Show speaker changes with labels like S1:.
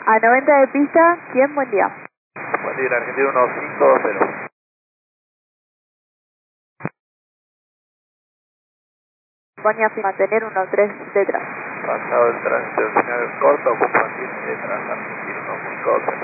S1: A 90 de pista, ¿quién? Buen día.
S2: Buen día, Argentina 1520.
S1: Ponía mantener 13 detrás.
S2: Pasado el tránsito final corto, compartir detrás, Argentina 1520.